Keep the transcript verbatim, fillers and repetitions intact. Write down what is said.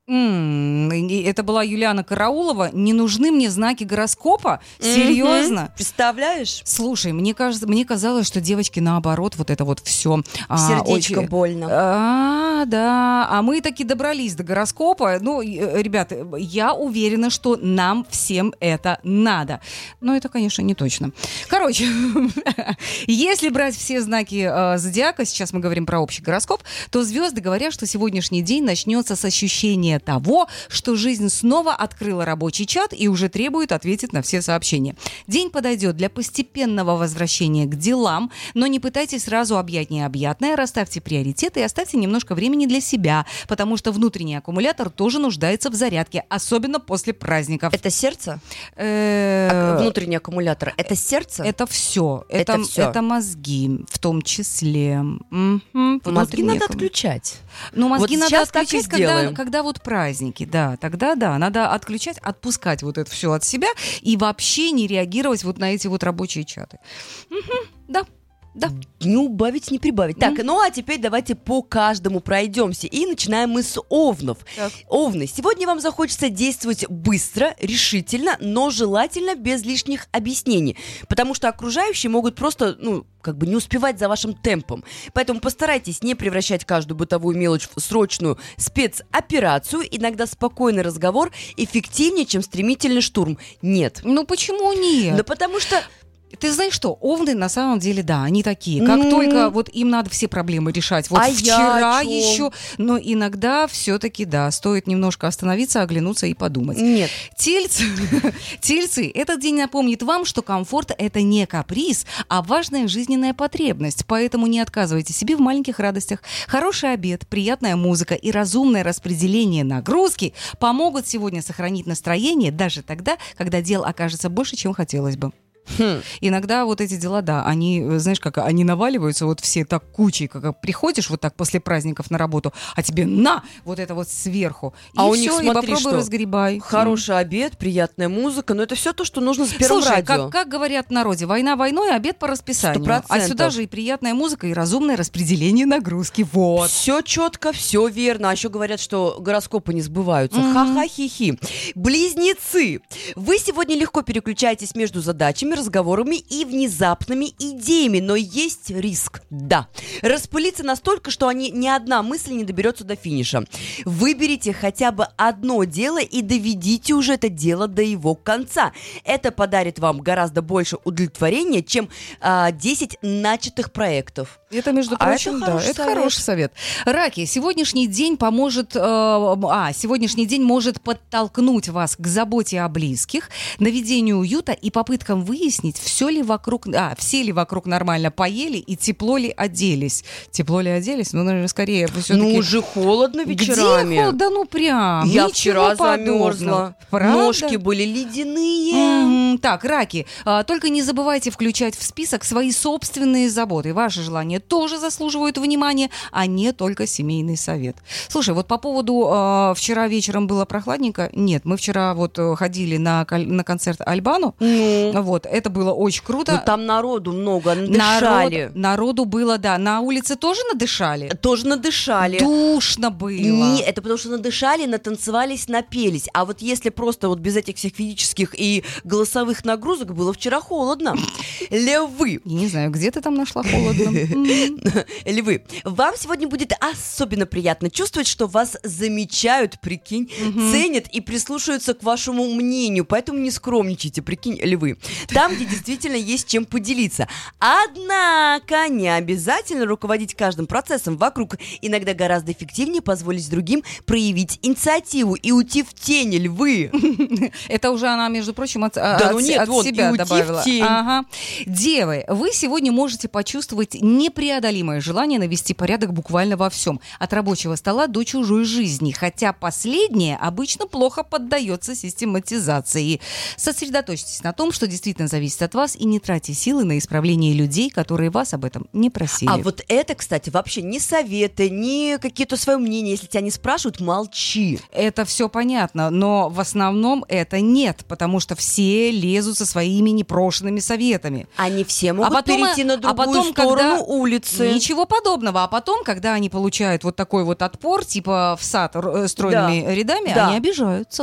М-м, это была Юлиана Караулова. Не нужны мне знаки гороскопа? Серьезно? Mm-hmm. Представляешь? Слушай, мне кажется, мне казалось, что девочки наоборот вот это вот все. Сердечко а, очень... больно. А, да. А мы таки добрались до гороскопа. Ну, ребята, я уверена, что нам всем это надо. Но это, конечно, не точно. Короче, если брать все знаки э, зодиака, сейчас мы говорим про общий гороскоп, то звезды говорят, что сегодняшний день начнется с ощущения того, что жизнь снова открыла рабочий чат и уже требует ответить на все сообщения. День подойдет для постепенного возвращения к делам, но не пытайтесь сразу объять необъятное, расставьте приоритеты и оставьте немножко времени для себя, потому что внутренний аккумулятор тоже нуждается в зарядке, особенно после праздников. Это сердце? А, внутренний аккумулятор. Это сердце? Это все. Это, это, все. Это мозги в том числе. Угу. Мозги надо отключать. Ну, мозги вот надо отключать, когда, когда вот праздники, да, тогда да, надо отключать, отпускать вот это все от себя и вообще не реагировать вот на эти вот рабочие чаты. Угу, да. Да. Не убавить, не прибавить. Mm. Так, ну а теперь давайте по каждому пройдемся. И начинаем мы с овнов. Так. Овны, сегодня вам захочется действовать быстро, решительно, но желательно без лишних объяснений. Потому что окружающие могут просто, ну, как бы не успевать за вашим темпом. Поэтому постарайтесь не превращать каждую бытовую мелочь в срочную спецоперацию. Иногда спокойный разговор эффективнее, чем стремительный штурм. Нет. Ну почему нет? Да потому что... Ты знаешь что, овны на самом деле, да, они такие. Как mm. только вот им надо все проблемы решать. Вот а вчера еще, но иногда все-таки, да, стоит немножко остановиться, оглянуться и подумать. Нет. Тельцы, тельцы, этот день напомнит вам, что комфорт – это не каприз, а важная жизненная потребность. Поэтому не отказывайте себе в маленьких радостях. Хороший обед, приятная музыка и разумное распределение нагрузки помогут сегодня сохранить настроение даже тогда, когда дел окажется больше, чем хотелось бы. Хм. Иногда вот эти дела, да, они, знаешь, как они наваливаются вот все так кучей, как приходишь вот так после праздников на работу, а тебе на вот это вот сверху. А и у все, них, смотри, и попробуй что? Разгребай. Хороший mm. обед, приятная музыка, но это все то, что нужно с первым Слушай, радио. Как, как говорят в народе, война войной, обед по расписанию. сто процентов. А сюда же и приятная музыка, и разумное распределение нагрузки. Вот. Все четко, все верно. А еще говорят, что гороскопы не сбываются. Mm-hmm. Ха-ха-хи-хи. Близнецы. Вы сегодня легко переключаетесь между задачами, разговорами и внезапными идеями, но есть риск, да, распылиться настолько, что они, ни одна мысль не доберется до финиша. Выберите хотя бы одно дело и доведите уже это дело до его конца. Это подарит вам гораздо больше удовлетворения, чем а, десять начатых проектов. Это, между прочим, а это да, хороший это совет. хороший совет. Раки, сегодняшний день поможет, э, а, сегодняшний день может подтолкнуть вас к заботе о близких, наведению уюта и попыткам выяснить, все ли вокруг, а, все ли вокруг нормально поели и тепло ли оделись. Тепло ли оделись? Ну, наверное, скорее все-таки... Ну, уже холодно вечерами. Где холодно? Ну, прям. Я Ничего вчера подобного. замерзла. Правда? Ножки были ледяные. Mm-hmm. Так, раки, а, только не забывайте включать в список свои собственные заботы. Ваши желания тоже заслуживают внимания, а не только семейный совет. Слушай, вот по поводу э, вчера вечером было прохладненько. Нет, мы вчера вот ходили на, на концерт Альбану. Mm. Вот, это было очень круто. Ну, там народу много, надышали. Народ, народу было, да. На улице тоже надышали? Тоже надышали. Душно было. Не, это потому что надышали, натанцевались, напелись. А вот если просто вот без этих всех физических и голосовых нагрузок, было вчера холодно. Львы. Я не знаю, где ты там нашла холодно? Львы, вам сегодня будет особенно приятно чувствовать, что вас замечают, прикинь, угу. ценят и прислушиваются к вашему мнению, поэтому не скромничайте, прикинь, львы. Там, где действительно есть чем поделиться. Однако не обязательно руководить каждым процессом вокруг. Иногда гораздо эффективнее позволить другим проявить инициативу и уйти в тень, львы. Это уже она, между прочим, от, да, от, ну нет, от вот, себя и уйти добавила. В тень. Ага. Девы, вы сегодня можете почувствовать непреодолимое желание навести порядок буквально во всем. От рабочего стола до чужой жизни. Хотя последнее обычно плохо поддается систематизации. Сосредоточьтесь на том, что действительно процент зависит от вас, и не тратьте силы на исправление людей, которые вас об этом не просили. А вот это, кстати, вообще не советы, не какие-то свои мнения. Если тебя не спрашивают, молчи. Это все понятно, но в основном это нет, потому что все лезут со своими непрошенными советами. Они все могут а потом, перейти на другую а потом, сторону когда... улицы. Ничего подобного. А потом, когда они получают вот такой вот отпор, типа в сад стройными да. рядами, да. они обижаются.